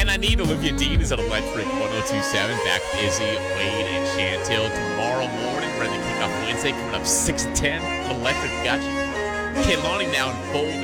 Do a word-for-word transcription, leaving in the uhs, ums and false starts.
And I Need Olivia Dean is at Electric one oh two point seven. Back with Izzy, Wade, and Chantil tomorrow morning. Ready to kick off Wednesday, coming up six to ten. Electric got you. Kehlani now in fold